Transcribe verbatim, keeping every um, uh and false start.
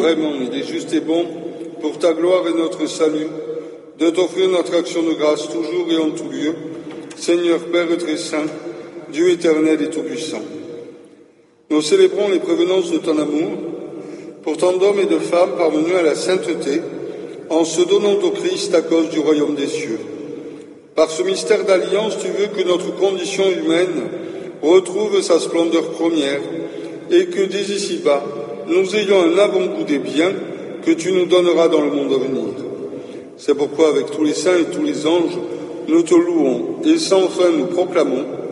vraiment, il est juste et bon, pour ta gloire et notre salut, de t'offrir notre action de grâce toujours et en tout lieu, Seigneur Père très saint, Dieu éternel et tout-puissant. Nous célébrons les prévenances de ton amour, pour tant d'hommes et de femmes parvenus à la sainteté, en se donnant au Christ à cause du royaume des cieux. Par ce mystère d'alliance, tu veux que notre condition humaine retrouve sa splendeur première, et que dès ici-bas, nous ayons un avant-goût des biens que tu nous donneras dans le monde à venir. C'est pourquoi, avec tous les saints et tous les anges, nous te louons et sans fin nous proclamons